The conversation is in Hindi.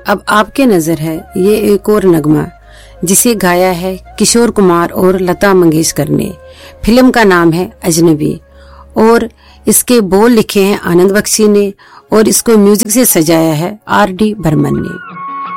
अब आपके नजर है ये एक और नगमा जिसे गाया है किशोर कुमार और लता मंगेशकर ने। फिल्म का नाम है अजनबी और इसके बोल लिखे हैं आनंद बख्शी ने और इसको म्यूजिक से सजाया है R.D. बर्मन ने।